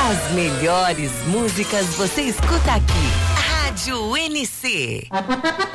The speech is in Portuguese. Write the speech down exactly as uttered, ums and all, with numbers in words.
As melhores músicas você escuta aqui. Rádio N C.